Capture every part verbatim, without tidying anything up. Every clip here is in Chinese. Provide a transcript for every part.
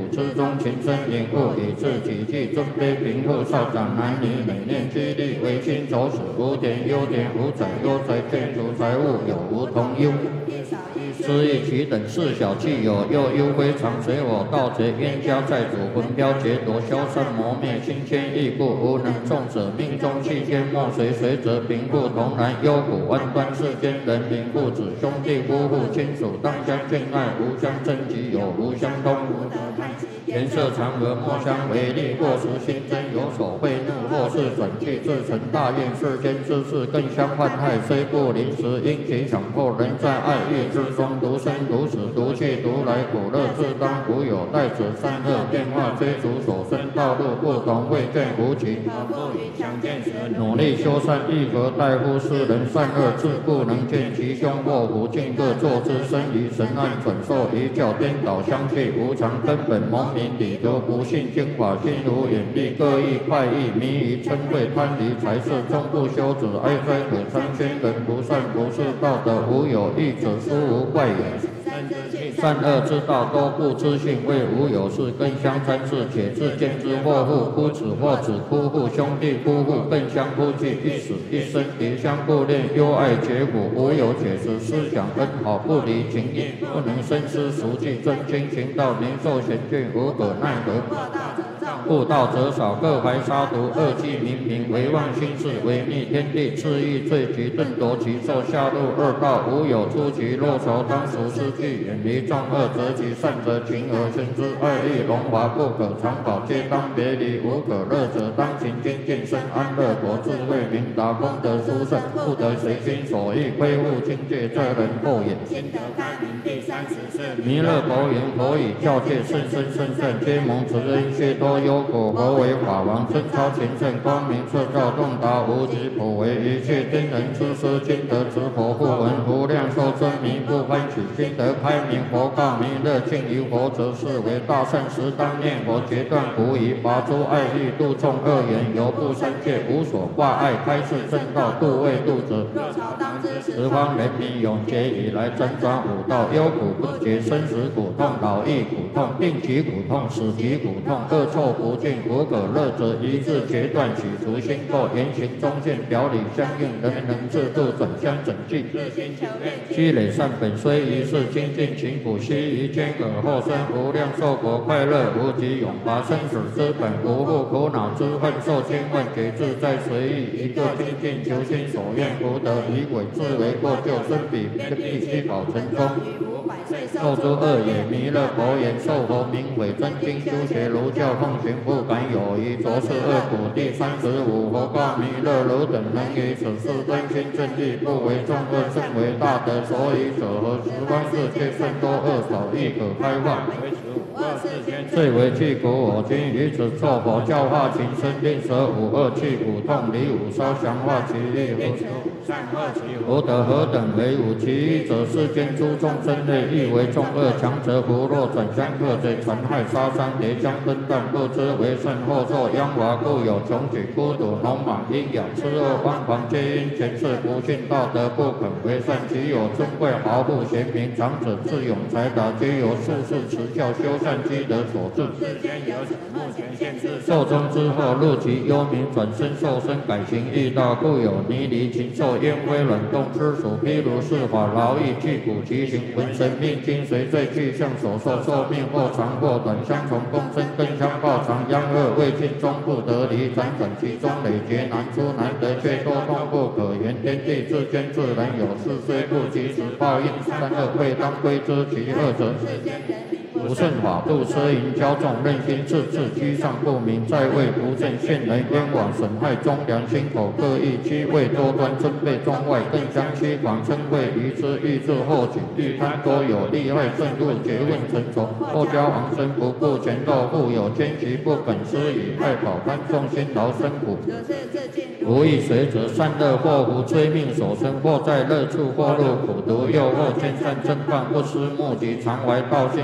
之中情深领悟，以自己计尊卑贫富少长男女，每念激励为亲走死，无点优点无载优财建筑财物有无同忧。失意其等事小气有，又忧非常随我盗贼冤家债主魂飘劫夺消散磨灭心牵意故无能众者命中气天莫随随则贫富同然忧苦弯端世间人民父子兄弟夫妇亲属当相敬爱无相争己有无相通颜色常和莫相为利或时心真有所愤怒或是转去自成大愿世间之事更相患害虽不临时因其强迫人在爱欲之中独生独死独去独来苦乐自当无有待者善恶变化追逐所生道路不同未见无期不与相见时努力修善亦何待乎世人善恶自不能见其凶祸福尽各作之生于神暗转受一教颠倒相去无常根本蒙民理得不信经法心如远避各异快意迷于嗔恚贪离财色终不修止哀哉可参宣人不善不是道德无有义者殊无怪也善恶之道多不知性为无有事更相参事且自见之或父夫子或子夫妇兄弟夫妇更相夫妻一死一生敌相顾恋忧爱结果无有解释思想恩好不离情义不能深思熟记真经行道年寿贤眷无可奈何悟道者少各怀杀毒恶计冥冥唯妄心事违逆天地恣意罪极顿夺其寿下入恶道无有出其若仇当属失去远离众恶则其善则情而生之爱欲荣华不可长保皆当别离无可乐者当勤精进生安乐果智慧明达功德殊胜不得随心所欲亏误境界这人后也心得开明第三十四弥勒佛言佛以教戒甚深甚善皆蒙慈恩皆多忧苦佛为法王真超前圣光明彻照洞达无极普为一切天人之师今得持佛护闻无量寿真名不欢喜今得开明佛告弥勒敬于佛则是为大圣时当念佛决断无疑拔诸爱欲度众恶缘犹不生戒无所挂碍开示正道度未度者十方人民永劫以来辗转五道忧苦不绝生死苦痛老易苦痛病疾苦痛死疾苦痛恶臭不尽无可乐者一致决断取除心垢言行中见表里相应人能制度转相整济积累善本虽一世精进勤苦悉于间而后生无量寿果快乐无极永拔生死之本无复苦恼之恨受亲问给自在随意一个精进求心所愿福德以鬼自为过救生彼必须保成中受诸恶也弥勒佛言受佛名为真经修学儒教奉行不敢有疑着是恶苦第三十五佛告弥勒汝等能于此事真心正义不为众恶甚为大德所以者和十方世界甚多恶少亦可开化最为去苦我今于此作佛教化情深令舍五恶去苦痛离五烧降化其意福德何等为五其一者世间诸众生类亦为众恶强者福若转相克罪残害杀伤叠相分断不知为甚后受殃华故有穷举孤独农莽阴阳痴恶妄狂皆因前世不信道德不肯为善其有尊贵豪富贤明长者智勇才达皆由术士持教修善积德所致世间有此目前现世寿终之后入其幽冥转身受身改行易道故有泥离禽兽烟灰卵动之属譬如是法劳役具骨其形魂神命精随罪去向所受寿命或长或短相从共生更相报长殃恶未尽终不得离辗转其中累劫难出难得却多痛不可言天地自间自然有事虽不及时报应善恶未当归之其恶者不顺法度奢淫骄纵任心自治居上不明在位不正陷人冤枉损害忠良心口各异欺位多端尊卑中外更相欺狂称谓于之欲治后举欲贪多有利害正入诘问沉着后交往生不顾前斗富有奸其不肯施以爱保贪众心劳生苦无益随者善恶祸福追命所生或在乐处或入苦毒诱惑兼善正犯不思目的常怀道心希望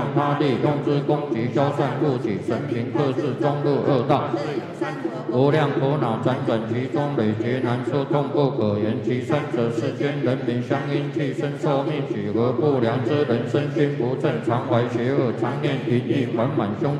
望他利，用之攻击，消散不起，神平克制，中入恶道。无量苦恼辗转其中，累劫难说，痛不可言。其三者，世间人民相因替身受命，许何不良之人，身心不正，常怀邪恶，常念淫逸，缓满凶。